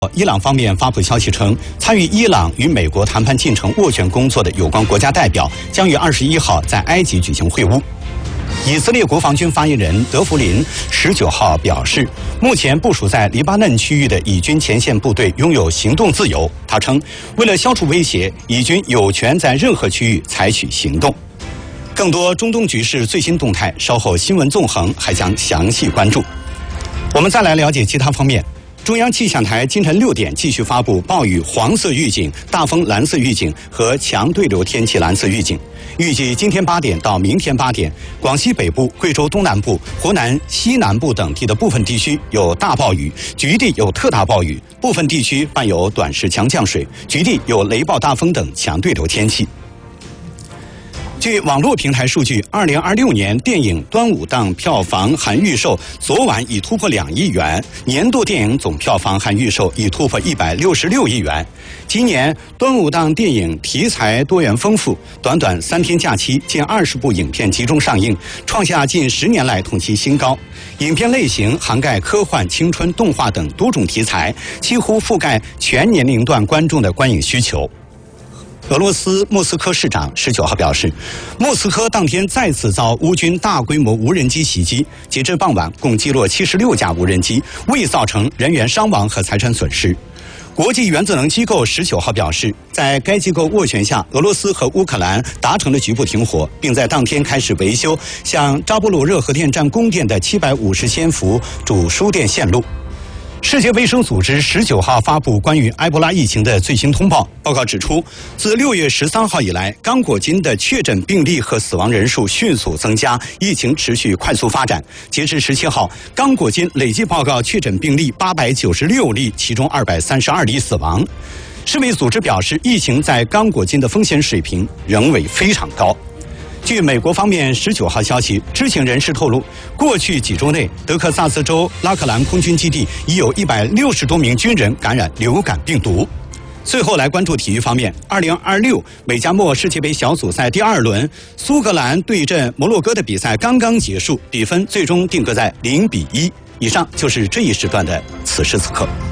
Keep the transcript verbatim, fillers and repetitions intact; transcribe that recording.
伊朗方面发布消息称，参与伊朗与美国谈判进程斡旋工作的有关国家代表将于二十一号在埃及举行会晤。以色列国防军发言人德弗林十九号表示，目前部署在黎巴嫩区域的以军前线部队拥有行动自由。他称，为了消除威胁，以军有权在任何区域采取行动。更多中东局势最新动态，稍后新闻纵横还将详细关注。我们再来了解其他方面。中央气象台今晨六点继续发布暴雨黄色预警、大风蓝色预警和强对流天气蓝色预警。预计今天八点到明天八点，广西北部、贵州东南部、湖南西南部等地的部分地区有大暴雨，局地有特大暴雨，部分地区伴有短时强降水，局地有雷暴大风等强对流天气。据网络平台数据，二零二六年电影端午档票房含预售昨晚已突破两亿元，年度电影总票房含预售已突破一百六十六亿元。今年端午档电影题材多元丰富，短短三天假期，近二十部影片集中上映，创下近十年来同期新高。影片类型涵盖科幻、青春、动画等多种题材，几乎覆盖全年龄段观众的观影需求。俄罗斯莫斯科市长十九号表示，莫斯科当天再次遭乌军大规模无人机袭击，截至傍晚共击落七十六架无人机，未造成人员伤亡和财产损失。国际原子能机构十九号表示，在该机构斡旋下，俄罗斯和乌克兰达成了局部停火，并在当天开始维修向扎波罗热核电站供电的七百五十千伏主输电线路。世界卫生组织十九号发布关于埃博拉疫情的最新通报。报告指出，自六月十三号以来，刚果金的确诊病例和死亡人数迅速增加，疫情持续快速发展。截至十七号，刚果金累计报告确诊病例八百九十六例，其中二百三十二例死亡。世卫组织表示，疫情在刚果金的风险水平仍为非常高。据美国方面十九号消息，知情人士透露，过去几周内，德克萨斯州拉克兰空军基地已有一百六十多名军人感染流感病毒。最后来关注体育方面，二零二六美加墨世界杯小组赛第二轮，苏格兰对阵摩洛哥的比赛刚刚结束，比分最终定格在零比一。以上就是这一时段的此时此刻。